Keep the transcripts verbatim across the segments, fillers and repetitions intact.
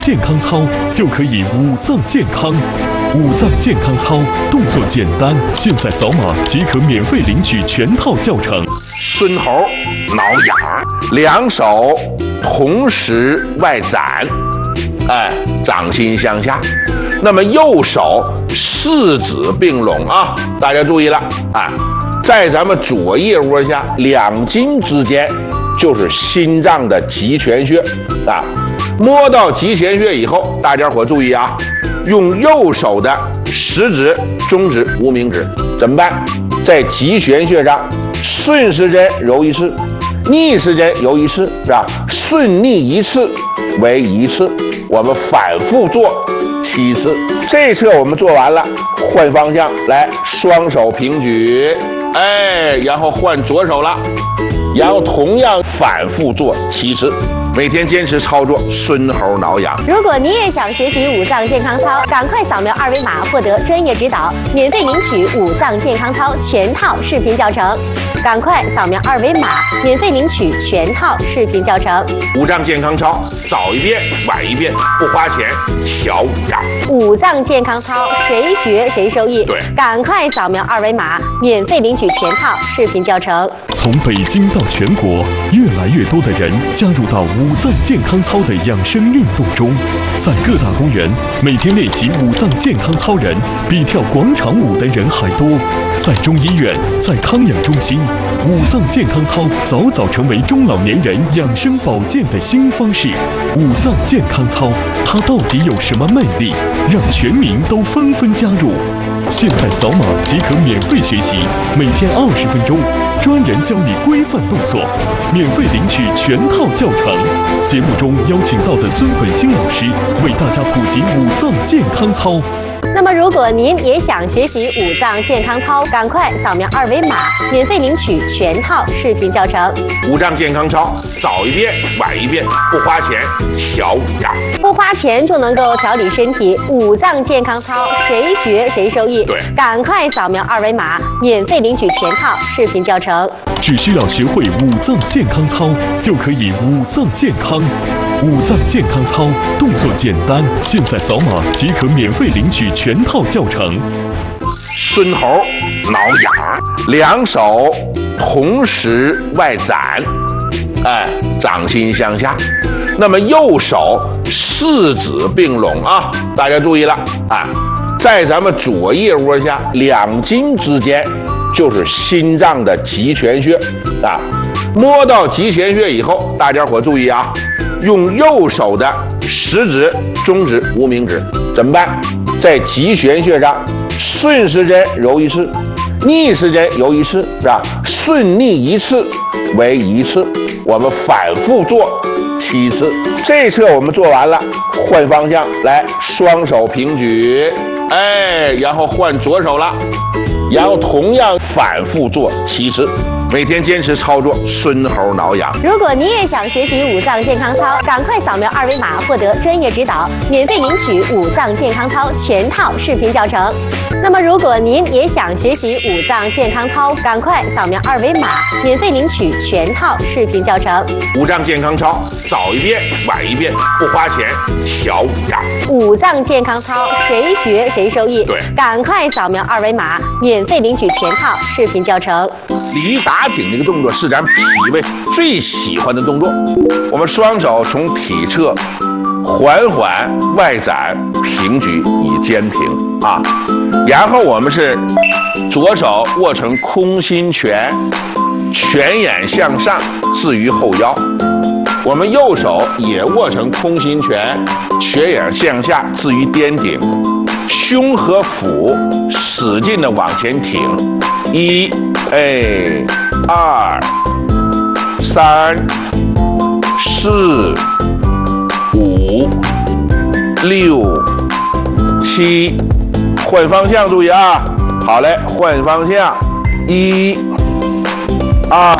健康操就可以五脏健康。五脏健康操动作简单，现在扫码即可免费领取全套教程。 孙猴挠痒，两手同时外展，哎，掌心向下。那么右手四指并拢啊，大家注意了啊，在咱们左腋窝下两筋之间就是心脏的极泉穴啊。摸到极泉穴以后，大家伙注意啊，用右手的食指、中指、无名指怎么办？在极泉穴上顺时针揉一次，逆时针揉一次，是吧？顺逆一次为一次，我们反复做七次。这侧我们做完了，换方向来，双手平举，哎，然后换左手了，然后同样反复做七次。每天坚持操作，孙猴挠痒。 如果你也想学习五脏健康操，赶快扫描二维码获得专业指导，免费领取五脏健康操全套视频教程。赶快扫描二维码，免费领取全套视频教程。 五脏健康操，早一遍晚一遍，不花钱，小五脏。 五脏健康操，谁学谁受益。 对， 赶快扫描二维码，免费领取全套视频教程。 从北京到全国，越来越多的人加入到五脏健康操的养生运动中，在各大公园，每天练习五脏健康操人比跳广场舞的人还多。在中医院，在康养中心，五脏健康操早早成为中老年人养生保健的新方式。五脏健康操，它到底有什么魅力，让全民都纷纷加入？现在扫码即可免费学习，每天二十分钟，专人教你规范动作，免费领取全套教程。节目中邀请到的孙本兴老师为大家普及五脏健康操。 那么，如果您也想学习五脏健康操，赶快扫描二维码，免费领取全套视频教程。 五脏健康操，早一遍晚一遍，不花钱，小五脏。 不花钱就能够调理身体，五脏健康操，谁学谁受益。 对， 赶快扫描二维码，免费领取全套视频教程。 只需要学会五脏健康操，就可以五脏健康。五脏健康操动作简单，现在扫码即可免费领取全套教程。 孙猴挠痒，两手同时外展，哎，掌心向下。那么右手四指并拢啊，大家注意了啊，在咱们左腋窝下两筋之间就是心脏的极泉穴啊。摸到极泉穴以后，大家伙注意啊，用右手的食指、中指、无名指怎么办？在极泉穴上顺时针揉一次，逆时针揉一次，是吧？顺逆一次为一次，我们反复做七次。这侧我们做完了，换方向来，双手平举，哎，然后换左手了，然后同样反复做七次。每天坚持操作，孙猴挠痒。 如果你也想学习五脏健康操，赶快扫描二维码获得专业指导，免费领取五脏健康操全套视频教程。那么，如果您也想学习五脏健康操，赶快扫描二维码，免费领取全套视频教程。 五脏健康操，早一遍晚一遍，不花钱，小五脏。 五脏健康操，谁学谁受益。 对， 赶快扫描二维码，免费领取全套视频教程。 鲤鱼打挺这个动作是咱脾胃最喜欢的动作。我们双手从体侧缓缓外展平举以肩平啊，然后我们是左手握成空心拳，拳眼向上置于后腰，我们右手也握成空心拳，拳眼向下置于颠顶，胸和腹使劲的往前挺，一，哎，二，三，四，五，六，七，换方向，注意啊！好嘞，换方向，一，二，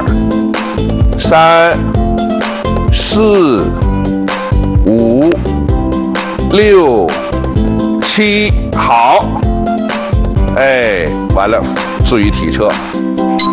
三，四，五，六，七，好，哎，完了，置于体侧。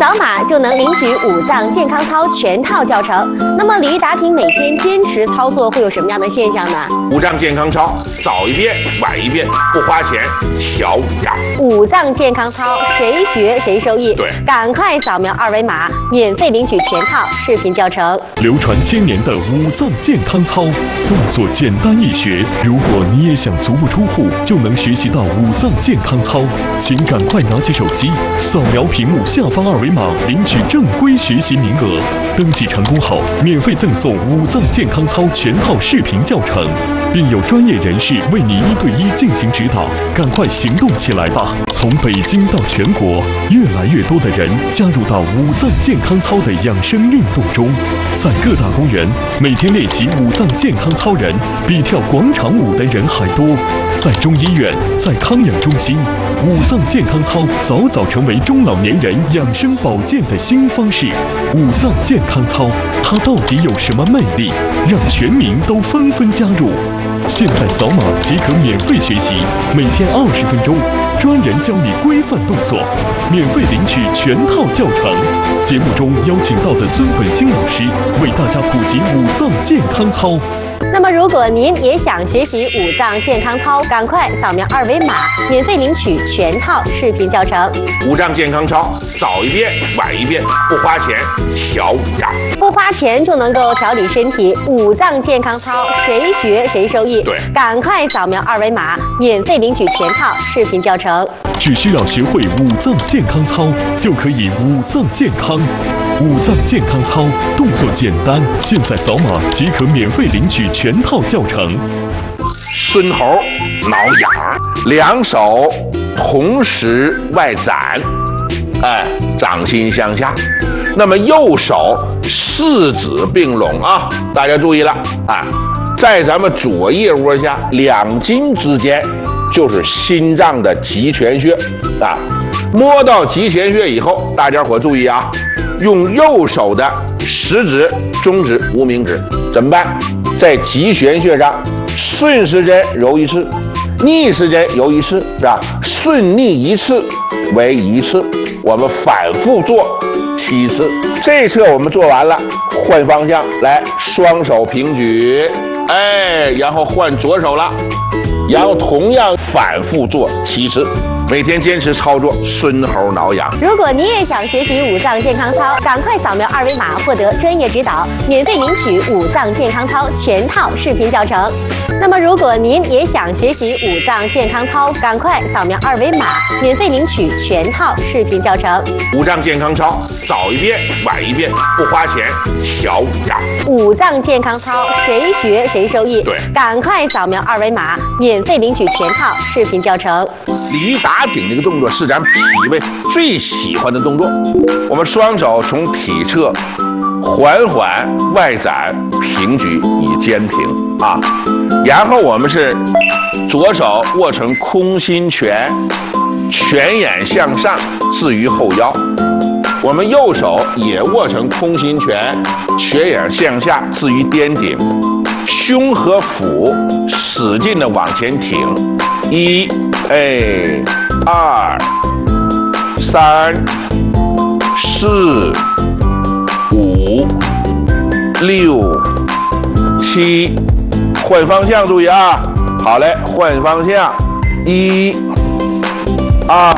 扫码就能领取五脏健康操全套教程。那么李玉达婷每天坚持操作会有什么样的现象呢？ 五脏健康操早一遍晚一遍，不花钱，小五脏。 五脏健康操谁学谁受益。 对， 赶快扫描二维码，免费领取全套视频教程。 流传千年的五脏健康操，动作简单易学。如果你也想足不出户就能学习到五脏健康操，请赶快拿起手机，扫描屏幕下方二维码，领取正规学习名额。登记成功后，免费赠送五脏健康操全套视频教程，并有专业人士为你一对一进行指导。赶快行动起来吧！从北京到全国，越来越多的人加入到五脏健康操的养生运动中。在各大公园，每天练习五脏健康操人比跳广场舞的人还多。在中医院，在康养中心，五脏健康操早早成为中老年人养生保健的新方式。五脏健康操，它到底有什么魅力，让全民都纷纷加入？现在扫码即可免费学习，每天二十分钟，专人教你规范动作，免费领取全套教程。节目中邀请到的孙本兴老师为大家普及五脏健康操。 那么，如果您也想学习五脏健康操，赶快扫描二维码，免费领取全套视频教程。 五脏健康操早一遍晚一遍，不花钱，小五脏。 不花钱就能够调理身体，五脏健康操谁学谁受益。 对， 赶快扫描二维码，免费领取全套视频教程。 只需要学会五脏健康操，就可以五脏健康。五脏健康操动作简单，现在扫码即可免费领取全套教程。 孙猴挠痒，两手同时外展，哎，掌心向下。那么右手四指并拢啊，大家注意了啊，在咱们左腋窝下两筋之间就是心脏的极泉穴啊。摸到极泉穴以后，大家伙注意啊，用右手的食指、中指、无名指怎么办？在极泉穴上顺时针揉一次，逆时针揉一次，是吧？顺逆一次为一次，我们反复做七次。这一侧我们做完了，换方向来，双手平举，哎，然后换左手了，然后同样反复做七次。每天坚持操作，孙猴挠痒。 如果你也想学习五脏健康操，赶快扫描二维码获得专业指导，免费领取五脏健康操全套视频教程。那么，如果您也想学习五脏健康操，赶快扫描二维码，免费领取全套视频教程。 五脏健康操早一遍晚一遍，不花钱，小五脏。 五脏健康操谁学谁受益。 对， 赶快扫描二维码，免费领取全套视频教程。 鲤鱼打挺这个动作是咱脾胃最喜欢的动作。我们双手从体侧缓缓外展平举以肩平啊，然后我们是左手握成空心拳，拳眼向上置于后腰，我们右手也握成空心拳，拳眼向下置于颠顶，胸和腹使劲的往前挺，一，哎，二，三，四，五，六，七，换方向，注意啊！好嘞，换方向，一，二，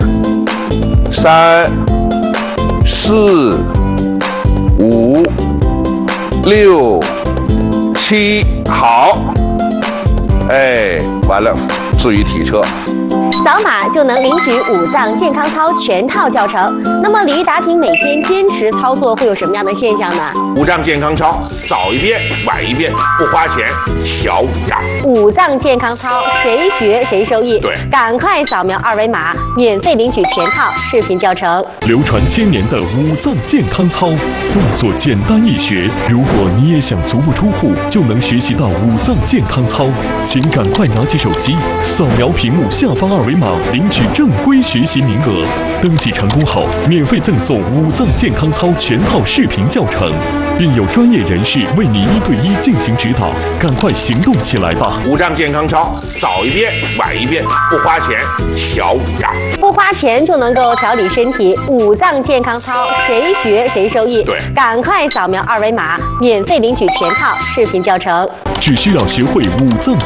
三，四，五，六，七，好，哎，完了，置于体侧。 扫码就能领取五脏健康操全套教程。那么李玉达婷每天坚持操作会有什么样的现象呢？ 五脏健康操早一遍晚一遍，不花钱，小五脏。 五脏健康操谁学谁受益。 对， 赶快扫描二维码，免费领取全套视频教程。 流传千年的五脏健康操，动作简单易学。如果你也想足不出户就能学习到五脏健康操，请赶快拿起手机，扫描屏幕下方二维码。 维码领取正规学习名额。登记成功后，免费赠送五脏健康操全套视频教程，并有专业人士为你一对一进行指导。赶快行动起来吧！ 五脏健康操，早一遍晚一遍，不花钱，小五脏， 不花钱就能够调理身体。五脏健康操，谁学谁受益。 对， 赶快扫描二维码，免费领取全套视频教程。 只需要学会五脏